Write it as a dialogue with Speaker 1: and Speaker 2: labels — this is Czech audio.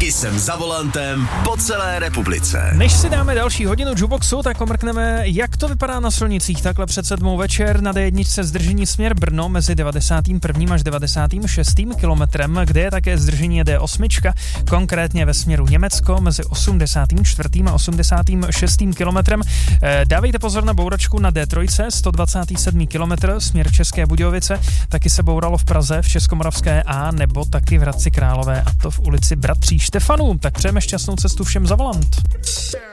Speaker 1: Taky jsem za volantem po celé republice.
Speaker 2: Než si dáme další hodinu jukeboxu, tak omrkneme, jak to vypadá na silnicích. Takhle před 7 večer na D1 zdržení směr Brno mezi 91. až 96. kilometrem, kde je také zdržení D8, konkrétně ve směru Německo mezi 84. a 86. kilometrem. Dávejte pozor na bouračku na D3, 127. kilometr, směr České Budějovice, taky se bouralo v Praze, v Českomoravské A, nebo taky v Hradci Králové, a to v ulici Bratří Štefanů. Tak přejeme šťastnou cestu všem za volant.